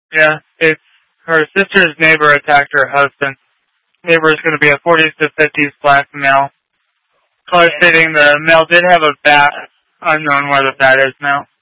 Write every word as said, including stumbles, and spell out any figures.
Yeah, it's her sister's neighbor attacked her husband. Neighbor is going to be a forties to fifties black male. Caller stating the male did have a bat, unknown where the bat is now.